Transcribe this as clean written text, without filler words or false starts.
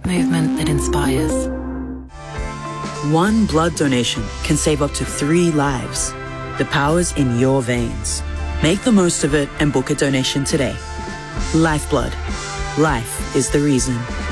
Movement that inspires. One blood donation can save up to 3 lives. The power's in your veins. Make the most of it and book a donation today. Lifeblood. Life is the reason.